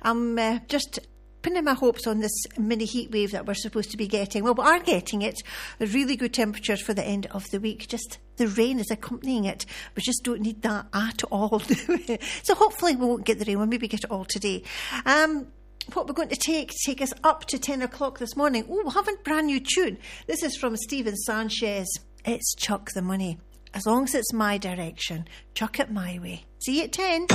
I'm just pinning my hopes on this mini heat wave that we're supposed to be getting. Well, we are getting it. There's really good temperatures for the end of the week. Just the rain is accompanying it. We just don't need that at all. So hopefully we won't get the rain. We'll maybe get it all today. What we're going to take us up to 10 o'clock this morning. Oh, we'll have a brand new tune. This is from Stephen Sanchez. It's Chuck the Money. As long as it's my direction, chuck it my way. See you at 10.